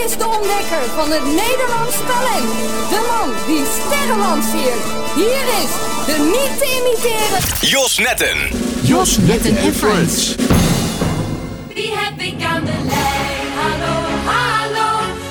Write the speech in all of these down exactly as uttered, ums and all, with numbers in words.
is de ontdekker van het Nederlands talent. De man die sterren lanceert. Hier is de niet te imiteren Jos Netten. Jos Netten en Friends. Wie heb ik aan de lijn? Hallo, hallo.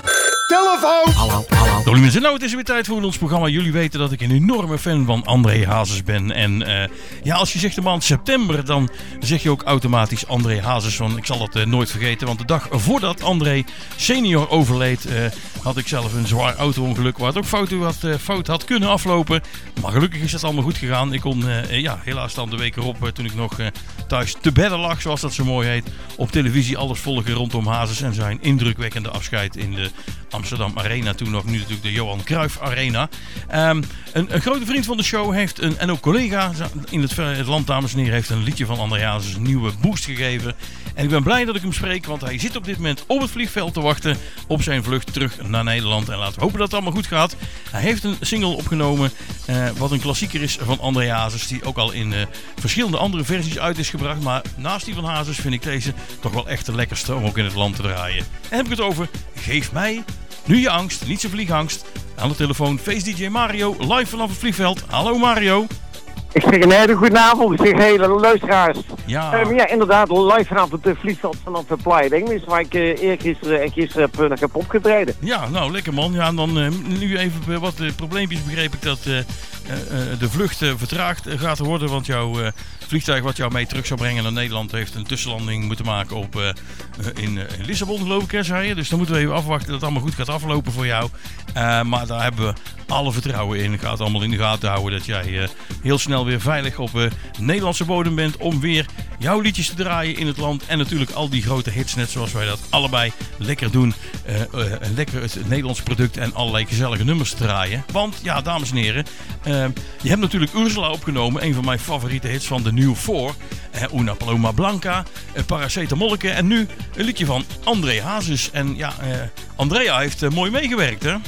Telefoon! Hallo, hallo. Hallo mensen, nou het is weer tijd voor ons programma. Jullie weten dat ik een enorme fan van André Hazes ben. En uh, ja, als je zegt de maand september, dan zeg je ook automatisch André Hazes. Want ik zal dat uh, nooit vergeten, want de dag voordat André senior overleed, uh, had ik zelf een zwaar auto-ongeluk waar het ook fout had, uh, fout had kunnen aflopen. Maar gelukkig is het allemaal goed gegaan. Ik kon uh, ja, helaas dan de week erop, uh, toen ik nog uh, thuis te bedden lag, zoals dat zo mooi heet, op televisie alles volgen rondom Hazes en zijn indrukwekkende afscheid in de Amsterdam Arena. Toen nog, nu natuurlijk de Johan Cruijff Arena. Um, een, een grote vriend van de show heeft een, en ook collega in het, het land, dames en heren, heeft een liedje van André Hazes een nieuwe boost gegeven. En ik ben blij dat ik hem spreek, want hij zit op dit moment op het vliegveld te wachten op zijn vlucht terug naar Nederland. En laten we hopen dat het allemaal goed gaat. Hij heeft een single opgenomen, uh, wat een klassieker is van André Hazes, die ook al in uh, verschillende andere versies uit is gebracht. Maar naast die van Hazes vind ik deze toch wel echt de lekkerste om ook in het land te draaien. En heb ik het over Geef mij nu je angst, niet zo vliegangst. Aan de telefoon Face D J Mario, live vanaf het vliegveld. Hallo Mario. Ik zeg een hele goede avond. Ik zeg hele luisteraars. Ja. Um, ja, inderdaad, live vanaf het uh, vliegveld vanaf de Playa de Engels, waar ik uh, eergisteren en gisteren heb, uh, heb opgetreden. Ja, nou lekker man. Ja, en dan uh, nu even uh, wat uh, probleempjes begreep ik dat uh, uh, uh, de vlucht uh, vertraagd uh, gaat worden. Want jouw uh, vliegtuig wat jou mee terug zou brengen naar Nederland heeft een tussenlanding moeten maken op, uh, uh, in, uh, in Lissabon geloof ik, hè, zei je. Dus dan moeten we even afwachten dat het allemaal goed gaat aflopen voor jou. Uh, maar daar hebben we alle vertrouwen in. Ik ga het allemaal in de gaten houden dat jij uh, heel snel weer veilig op uh, Nederlandse bodem bent om weer jouw liedjes te draaien in het land. En natuurlijk al die grote hits, net zoals wij dat allebei lekker doen. Uh, uh, lekker het Nederlands product en allerlei gezellige nummers te draaien. Want ja, dames en heren, uh, je hebt natuurlijk Ursula opgenomen, een van mijn favoriete hits van de New Four. Uh, Una Paloma Blanca, uh, Paracetamolke en nu een liedje van André Hazes. En ja, uh, Andrea heeft uh, mooi meegewerkt, hè?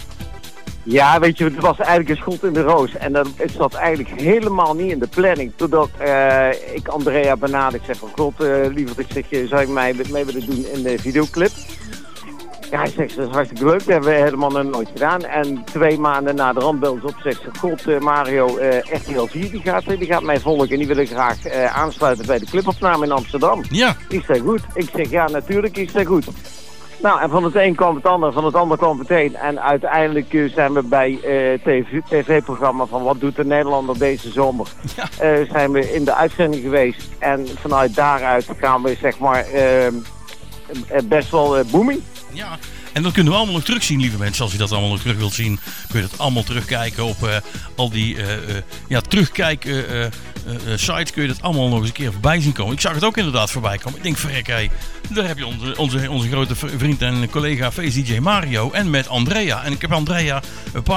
Ja, weet je, het was eigenlijk een schot in de roos. En dat, het zat eigenlijk helemaal niet in de planning. Totdat uh, ik Andrea benaderde. Ik zeg van, god, uh, lieverd, ik zeg, zou ik mij mee willen doen in de videoclip? Ja, hij zegt, dat is hartstikke leuk. Dat hebben we helemaal nog nooit gedaan. En twee maanden na de rand belde ze op, zegt ze, god, uh, Mario, uh, R T L vier, die gaat, die gaat mij volgen. En die willen graag uh, aansluiten bij de clipopname in Amsterdam. Ja. Is dat goed? Ik zeg, ja, natuurlijk is dat goed. Nou, en van het een kwam het ander, van het ander kwam het een. En uiteindelijk uh, zijn we bij het uh, T V-programma van Wat doet de Nederlander deze zomer, ja. uh, zijn we in de uitzending geweest. En vanuit daaruit gaan we, zeg maar, uh, uh, best wel uh, booming. Ja. En dat kunnen we allemaal nog terugzien, lieve mensen. Als je dat allemaal nog terug wilt zien, kun je dat allemaal terugkijken op uh, al die uh, uh, ja, terugkijk uh, uh, uh, sites. Kun je dat allemaal nog eens een keer voorbij zien komen. Ik zag het ook inderdaad voorbij komen. Ik denk, verrek, hey, daar heb je onze, onze, onze grote vriend en collega Face D J Mario en met Andrea. En ik heb Andrea een paar